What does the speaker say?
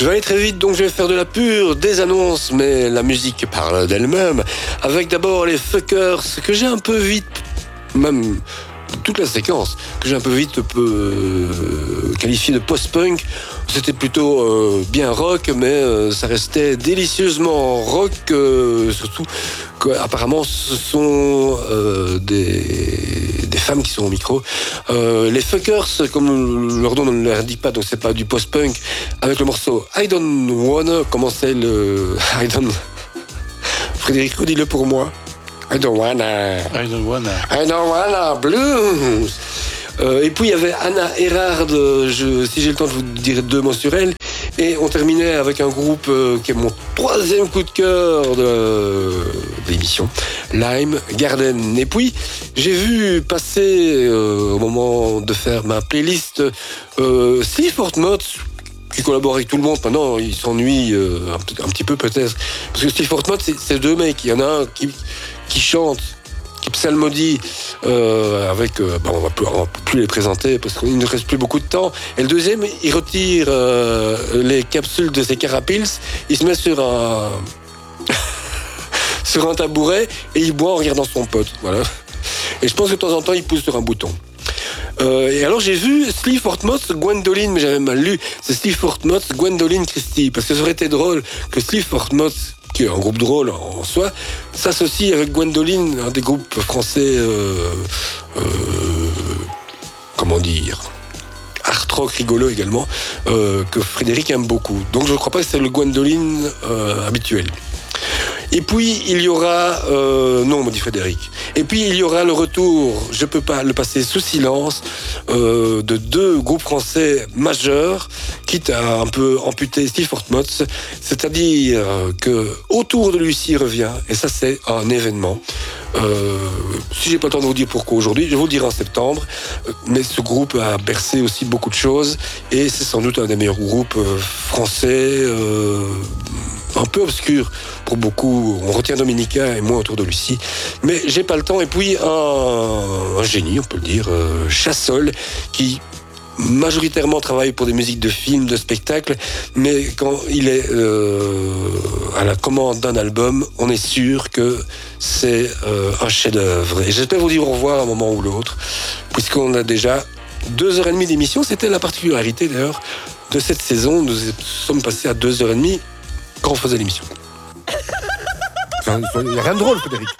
Je vais aller très vite, donc je vais faire de la pure, des annonces, mais la musique parle d'elle-même. Avec d'abord les Fuckers, que j'ai un peu vite, même toute la séquence, que j'ai un peu vite qualifié de post-punk. C'était plutôt bien rock, mais ça restait délicieusement rock, surtout qu'apparemment ce sont des femmes qui sont au micro. Les Fuckers, comme leur nom ne l'indique pas, donc c'est pas du post-punk, avec le morceau I Don't Wanna, comment c'est le... I don't... Frédéric, redis-le pour moi. I don't wanna blues. Et puis il y avait Anna Erhard, si j'ai le temps de vous dire 2 mots sur elle. Et on terminait avec un groupe qui est mon 3e coup de cœur de l'émission, Lime Garden. Et puis j'ai vu passer au moment de faire ma playlist Steve Portmott, qui collabore avec tout le monde. Maintenant il s'ennuie un petit peu peut-être, parce que Steve Portmott c'est 2 mecs. Il y en a un qui chante, qui psalmodie avec... on va plus les présenter parce qu'il ne reste plus beaucoup de temps. Et le deuxième, il retire les capsules de ses Carapils, il se met sur un sur un tabouret et il boit en regardant son pote. Voilà. Et je pense que de temps en temps, il pousse sur un bouton. Et alors j'ai vu Steve Portmott, Gwendoline, mais j'avais mal lu. C'est Steve Portmott, Gwendoline Christie, parce que ça aurait été drôle que Steve Portmott, qui est un groupe drôle en soi, s'associe avec Gwendoline, un des groupes français, comment dire, art rock rigolo également, que Frédéric aime beaucoup. Donc je ne crois pas que c'est le Gwendoline habituel. Et puis il y aura... non, me dit Frédéric. Et puis il y aura le retour, je ne peux pas le passer sous silence, de 2 groupes français majeurs, quitte à un peu amputer Steve Portmott. C'est-à-dire que Autour de Lucie revient, et ça c'est un événement. Si j'ai pas le temps de vous dire pourquoi aujourd'hui, je vais vous le dire en septembre, mais ce groupe a bercé aussi beaucoup de choses, et c'est sans doute un des meilleurs groupes français, un peu obscur pour beaucoup. On retient Dominica et moi Autour de Lucie, mais j'ai pas le temps. Et puis un génie, on peut le dire, Chassol, qui majoritairement travaille pour des musiques de films, de spectacles, mais quand il est à la commande d'un album, on est sûr que c'est un chef-d'œuvre. Et j'espère vous dire au revoir à un moment ou l'autre, puisqu'on a déjà 2h30 d'émission. C'était la particularité d'ailleurs de cette saison. Nous sommes passés à 2h30 quand on faisait l'émission. Il n'y a rien de drôle, Frédéric.